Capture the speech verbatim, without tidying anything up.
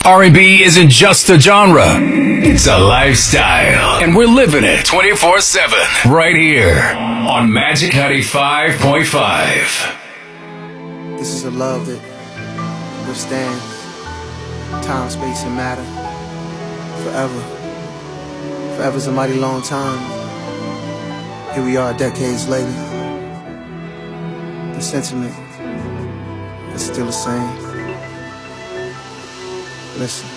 R and B isn't just a genre, it's a lifestyle. And we're living it twenty-four seven right here on Magic ninety-five point five. This is a love that withstands time, space, and matter forever. Forever's a mighty long time. Here we are decades later. The sentiment is still the same. Listen.